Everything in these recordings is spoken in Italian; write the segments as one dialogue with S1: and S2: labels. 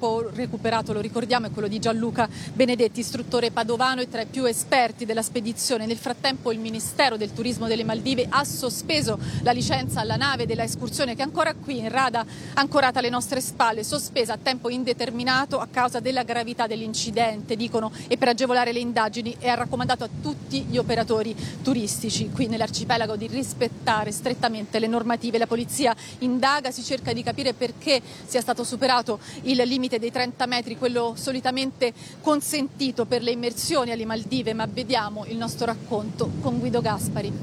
S1: corpo recuperato, lo ricordiamo, è quello di Gianluca Benedetti, istruttore padovano e tra i più esperti della spedizione. Nel frattempo il Ministero del Turismo delle Maldive ha sospeso la licenza alla nave della escursione, che è ancora qui in rada, ancorata alle nostre spalle, sospesa a tempo indeterminato a causa della gravità dell'incidente, dicono, e per agevolare le indagini, e ha raccomandato a tutti gli operatori turistici qui nell'arcipelago di rispettare strettamente le normative. La polizia indaga, si cerca di capire perché sia stato superato il limite dei 30 metri, quello solitamente consentito per le immersioni alle Maldive, ma vediamo il nostro racconto con Guido Gaspari.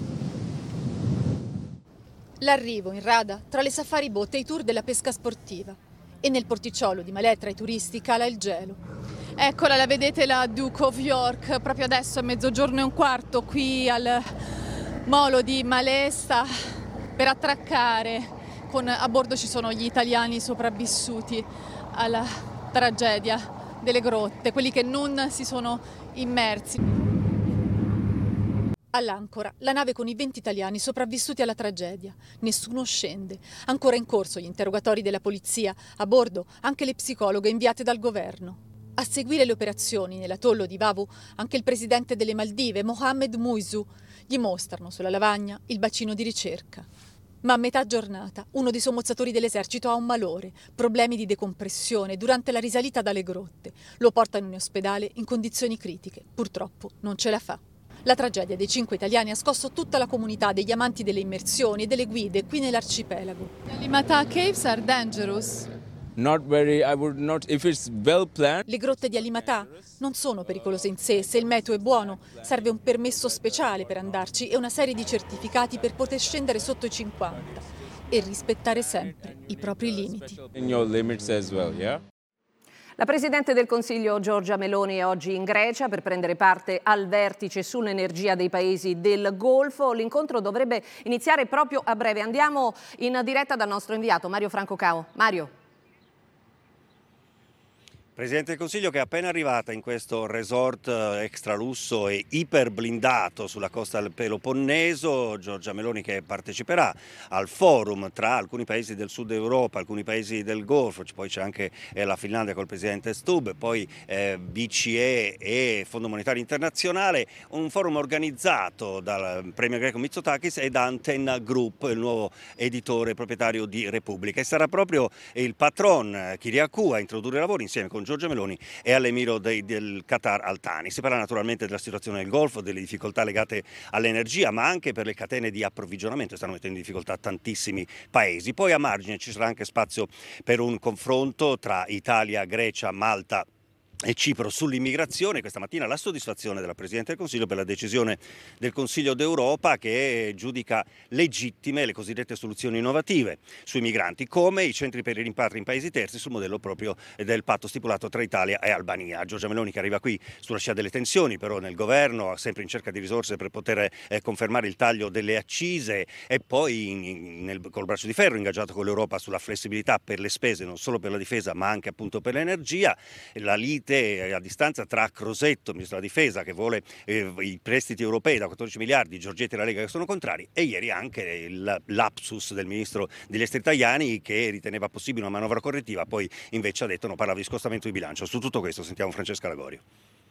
S1: L'arrivo in rada tra le safari boat e i tour della pesca sportiva, e nel porticciolo di Malé tra i turisti cala il gelo. Eccola, la vedete, la Duke of York, proprio adesso è 12:15 qui al molo di Malé, sta per attraccare. A bordo ci sono gli italiani sopravvissuti alla tragedia delle grotte, quelli che non si sono immersi. All'ancora, la nave con i 20 italiani sopravvissuti alla tragedia. Nessuno scende. Ancora in corso gli interrogatori della polizia. A bordo anche le psicologhe inviate dal governo. A seguire le operazioni nell'atollo di Vavu anche il presidente delle Maldive, Mohamed Muizu. Gli mostrano sulla lavagna il bacino di ricerca. Ma a metà giornata uno dei sommozzatori dell'esercito ha un malore, problemi di decompressione durante la risalita dalle grotte. Lo portano in ospedale in condizioni critiche. Purtroppo non ce la fa. La tragedia dei 5 italiani ha scosso tutta la comunità degli amanti delle immersioni e delle guide qui nell'arcipelago. The Alimata Caves are dangerous.
S2: Not very, I would not, if it's well planned.
S1: Le grotte di Alimata non sono pericolose in sé, se il meteo è buono. Serve un permesso speciale per andarci e una serie di certificati per poter scendere sotto i 50 e rispettare sempre i propri limiti.
S2: In your limits as well, yeah?
S3: La Presidente del Consiglio Giorgia Meloni è oggi in Grecia per prendere parte al vertice sull'energia dei paesi del Golfo. L'incontro dovrebbe iniziare proprio a breve. Andiamo in diretta dal nostro inviato Mario Franco Cao. Mario.
S4: Presidente del Consiglio che è appena arrivata in questo resort extra lusso e iper blindato sulla costa del Peloponneso. Giorgia Meloni che parteciperà al forum tra alcuni paesi del sud Europa, alcuni paesi del Golfo, poi c'è anche la Finlandia col presidente Stubb, poi BCE e Fondo Monetario Internazionale, un forum organizzato dal premier greco Mitsotakis e da Antenna Group, il nuovo editore proprietario di Repubblica. E sarà proprio il patron Kyriakou a introdurre i lavori insieme con Giorgia Meloni e all'emiro del Qatar Al Thani. Si parla naturalmente della situazione del Golfo, delle difficoltà legate all'energia, ma anche per le catene di approvvigionamento che stanno mettendo in difficoltà tantissimi paesi. Poi a margine ci sarà anche spazio per un confronto tra Italia, Grecia, Malta e Cipro sull'immigrazione. Questa mattina la soddisfazione della Presidente del Consiglio per la decisione del Consiglio d'Europa che giudica legittime le cosiddette soluzioni innovative sui migranti, come i centri per i rimpatri in paesi terzi sul modello proprio del patto stipulato tra Italia e Albania. Giorgia Meloni che arriva qui sulla scia delle tensioni però nel governo, sempre in cerca di risorse per poter confermare il taglio delle accise e poi col braccio di ferro ingaggiato con l'Europa sulla flessibilità per le spese non solo per la difesa ma anche appunto per l'energia. La lite a distanza tra Crosetto, ministro della difesa, che vuole i prestiti europei da 14 miliardi, Giorgetti e la Lega che sono contrari, e ieri anche il lapsus del ministro degli esteri Tajani che riteneva possibile una manovra correttiva, poi invece ha detto non parlava di scostamento di bilancio. Su tutto questo sentiamo Francesca Lagorio.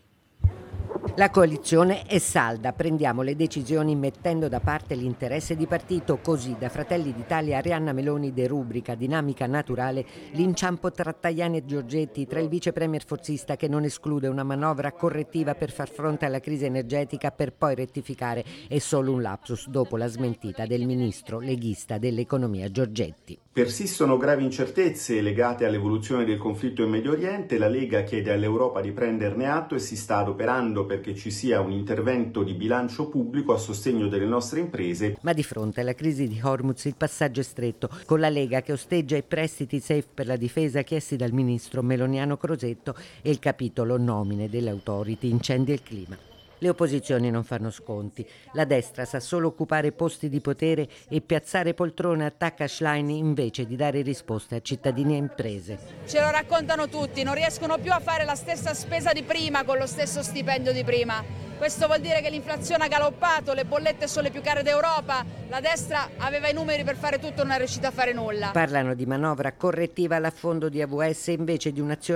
S5: La coalizione è salda, prendiamo le decisioni mettendo da parte l'interesse di partito, così da Fratelli d'Italia Arianna Meloni derubrica dinamica naturale l'inciampo tra Tajani e Giorgetti, tra il vice premier forzista che non esclude una manovra correttiva per far fronte alla crisi energetica per poi rettificare, è solo un lapsus dopo la smentita del ministro leghista dell'economia Giorgetti.
S6: Persistono gravi incertezze legate all'evoluzione del conflitto in Medio Oriente, la Lega chiede all'Europa di prenderne atto e si sta adoperando perché ci sia un intervento di bilancio pubblico a sostegno delle nostre imprese.
S5: Ma di fronte alla crisi di Hormuz il passaggio è stretto, con la Lega che osteggia i prestiti safe per la difesa chiesti dal ministro meloniano Crosetto e il capitolo nomine dell'autority incendi e il clima. Le opposizioni non fanno sconti. La destra sa solo occupare posti di potere e piazzare poltrone attacca Schlein invece di dare risposte a cittadini e imprese.
S7: Ce lo raccontano tutti, non riescono più a fare la stessa spesa di prima con lo stesso stipendio di prima. Questo vuol dire che l'inflazione ha galoppato, le bollette sono le più care d'Europa, la destra aveva i numeri per fare tutto e non è riuscita a fare nulla.
S5: Parlano di manovra correttiva all'affondo di AVS invece di un'azione